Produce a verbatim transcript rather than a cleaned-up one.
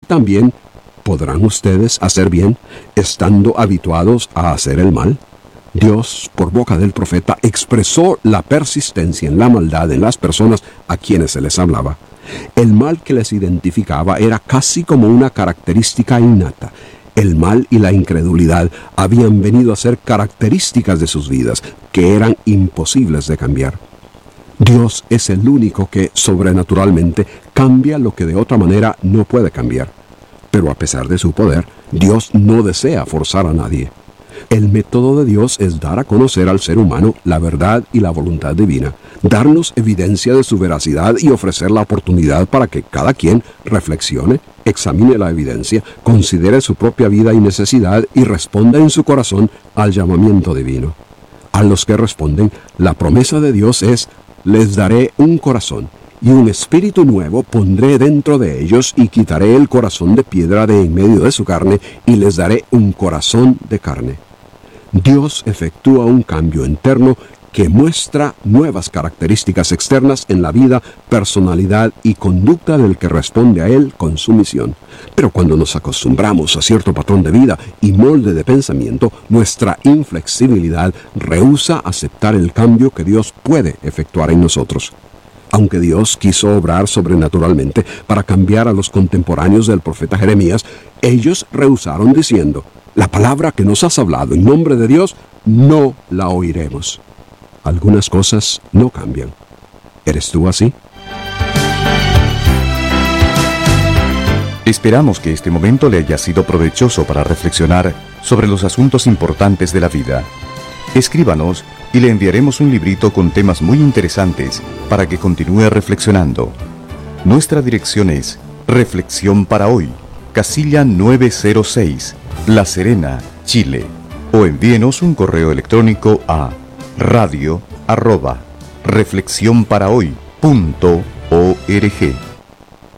también, ¿podrán ustedes hacer bien estando habituados a hacer el mal? Dios, por boca del profeta, expresó la persistencia en la maldad en las personas a quienes se les hablaba. El mal que les identificaba era casi como una característica innata. El mal y la incredulidad habían venido a ser características de sus vidas, que eran imposibles de cambiar. Dios es el único que, sobrenaturalmente, cambia lo que de otra manera no puede cambiar. Pero a pesar de su poder, Dios no desea forzar a nadie. El método de Dios es dar a conocer al ser humano la verdad y la voluntad divina, darnos evidencia de su veracidad y ofrecer la oportunidad para que cada quien reflexione, examine la evidencia, considere su propia vida y necesidad y responda en su corazón al llamamiento divino. A los que responden, la promesa de Dios es: les daré un corazón, y un espíritu nuevo pondré dentro de ellos, y quitaré el corazón de piedra de en medio de su carne, y les daré un corazón de carne. Dios efectúa un cambio interno que muestra nuevas características externas en la vida, personalidad y conducta del que responde a Él con su misión. Pero cuando nos acostumbramos a cierto patrón de vida y molde de pensamiento, nuestra inflexibilidad rehúsa aceptar el cambio que Dios puede efectuar en nosotros. Aunque Dios quiso obrar sobrenaturalmente para cambiar a los contemporáneos del profeta Jeremías, ellos rehusaron diciendo: la palabra que nos has hablado en nombre de Dios, no la oiremos. Algunas cosas no cambian. ¿Eres tú así? Esperamos que este momento le haya sido provechoso para reflexionar sobre los asuntos importantes de la vida. Escríbanos y le enviaremos un librito con temas muy interesantes para que continúe reflexionando. Nuestra dirección es Reflexión para Hoy, casilla nueve cero seis, La Serena, Chile. O envíenos un correo electrónico a radio arroba reflexión para hoy punto org.